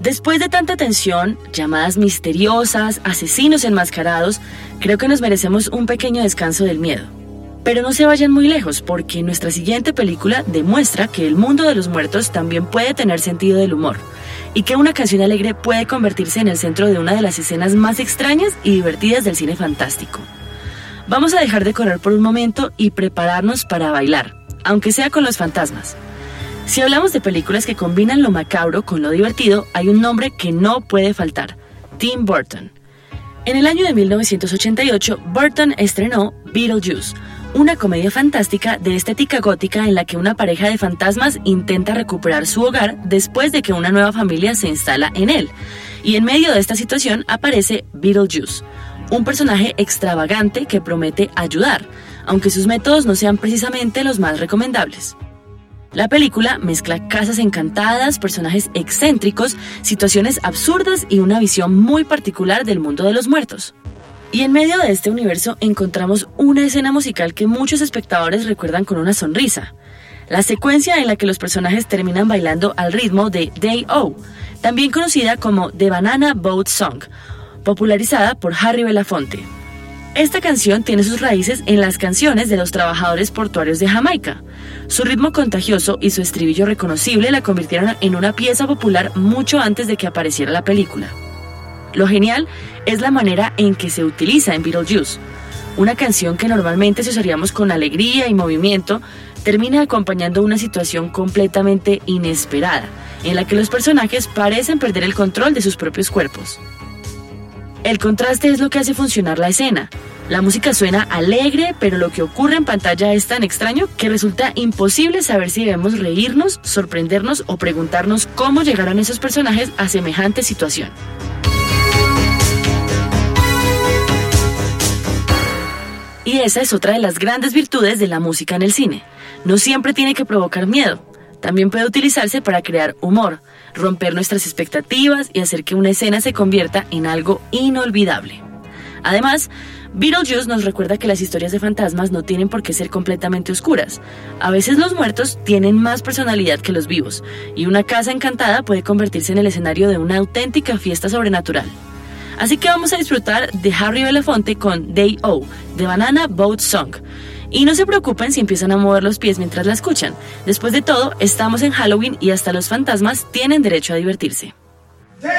Después de tanta tensión, llamadas misteriosas, asesinos enmascarados, creo que nos merecemos un pequeño descanso del miedo. Pero no se vayan muy lejos, porque nuestra siguiente película demuestra que el mundo de los muertos también puede tener sentido del humor, y que una canción alegre puede convertirse en el centro de una de las escenas más extrañas y divertidas del cine fantástico. Vamos a dejar de correr por un momento y prepararnos para bailar, aunque sea con los fantasmas. Si hablamos de películas que combinan lo macabro con lo divertido, hay un nombre que no puede faltar: Tim Burton. En el año de 1988, Burton estrenó Beetlejuice, una comedia fantástica de estética gótica en la que una pareja de fantasmas intenta recuperar su hogar después de que una nueva familia se instala en él. Y en medio de esta situación aparece Beetlejuice, un personaje extravagante que promete ayudar, aunque sus métodos no sean precisamente los más recomendables. La película mezcla casas encantadas, personajes excéntricos, situaciones absurdas y una visión muy particular del mundo de los muertos. Y en medio de este universo encontramos una escena musical que muchos espectadores recuerdan con una sonrisa: la secuencia en la que los personajes terminan bailando al ritmo de Day-O, también conocida como The Banana Boat Song, popularizada por Harry Belafonte. Esta canción tiene sus raíces en las canciones de los trabajadores portuarios de Jamaica. Su ritmo contagioso y su estribillo reconocible la convirtieron en una pieza popular mucho antes de que apareciera la película. Lo genial es la manera en que se utiliza en Beetlejuice. Una canción que normalmente asociaríamos con alegría y movimiento termina acompañando una situación completamente inesperada, en la que los personajes parecen perder el control de sus propios cuerpos. El contraste es lo que hace funcionar la escena. La música suena alegre, pero lo que ocurre en pantalla es tan extraño que resulta imposible saber si debemos reírnos, sorprendernos o preguntarnos cómo llegaron esos personajes a semejante situación. Y esa es otra de las grandes virtudes de la música en el cine. No siempre tiene que provocar miedo. También puede utilizarse para crear humor, romper nuestras expectativas y hacer que una escena se convierta en algo inolvidable. Además, Beetlejuice nos recuerda que las historias de fantasmas no tienen por qué ser completamente oscuras. A veces los muertos tienen más personalidad que los vivos, y una casa encantada puede convertirse en el escenario de una auténtica fiesta sobrenatural. Así que vamos a disfrutar de Harry Belafonte con Day-O, The Banana Boat Song. Y no se preocupen si empiezan a mover los pies mientras la escuchan. Después de todo, estamos en Halloween y hasta los fantasmas tienen derecho a divertirse.